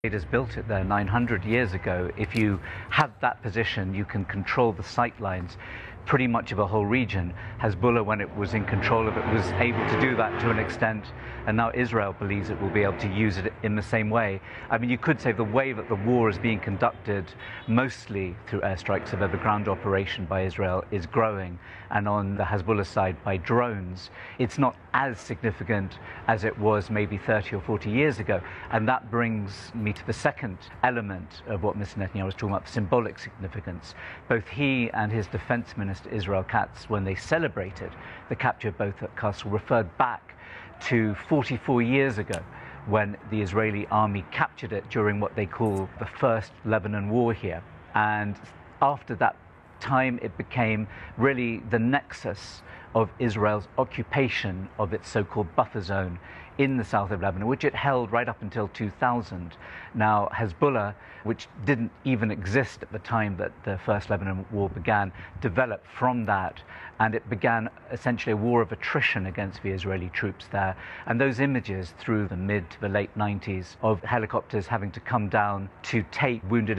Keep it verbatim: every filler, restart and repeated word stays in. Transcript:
Invaders built it there nine hundred years ago. If you have that position, you can control the sight lines pretty much of a whole region. Hezbollah, when it was in control of it, was able to do that to an extent, and now Israel believes it will be able to use it in the same way. I mean, you could say the way that the war is being conducted, mostly through airstrikes of a ground operation by Israel, is growing, and on the Hezbollah side by drones. It's not as significant as it was maybe thirty or forty years ago, and that brings me to the second element of what Mister Netanyahu was talking about, symbolic significance. Both he and his defense minister, Israel Katz, when they celebrated the capture of both at Castle, referred back to forty-four years ago when the Israeli army captured it during what they call the First Lebanon War here. And after that time, it became really the nexus of Israel's occupation of its so-called buffer zone in the south of Lebanon, which it held right up until two thousand. Now, Hezbollah, which didn't even exist at the time that the First Lebanon War began, developed from that, and it began essentially a war of attrition against the Israeli troops there. And those images through the mid to the late nineties of helicopters having to come down to take wounded